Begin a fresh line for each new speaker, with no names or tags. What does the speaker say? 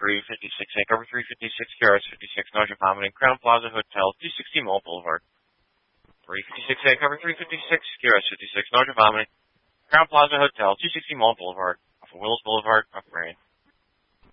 356A, cover 356, QRS 56, North Vomiting, Crown Plaza Hotel, 260 Mall Boulevard. 356A, cover 356, QRS 56, North Vomiting, Crown Plaza Hotel, 260 Mall Boulevard, off of Willis Boulevard, Upper Marion.